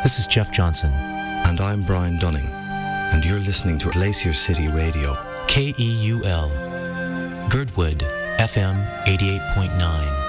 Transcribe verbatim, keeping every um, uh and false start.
This is Jeff Johnson. And I'm Brian Dunning. And you're listening to Glacier City Radio. K E U L. Girdwood, F M eighty-eight point nine.